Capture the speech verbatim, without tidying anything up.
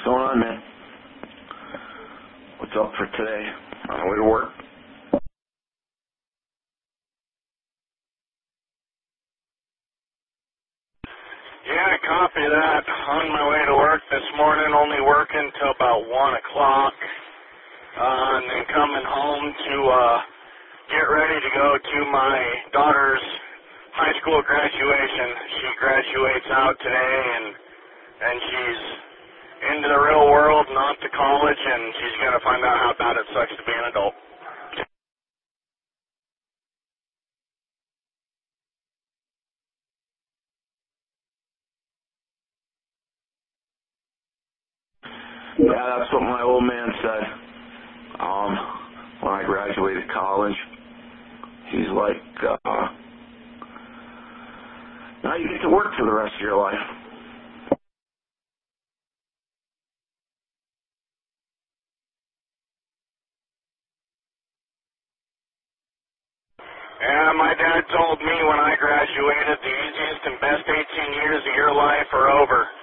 going on, man? What's up for today? On the way to work? Yeah, copy that. On my way to work this morning, only working till about one o'clock. Uh, and then coming home to uh, get ready to go to my daughter's high school graduation. She graduates out today, and and she's into the real world, not to college, and she's going to find out how bad it sucks to be an adult. Yeah, that's what my old man said. Um, when I graduated college, he's like, uh, now you get to work for the rest of your life. Yeah, my dad told me when I graduated, the easiest and best eighteen years of your life are over.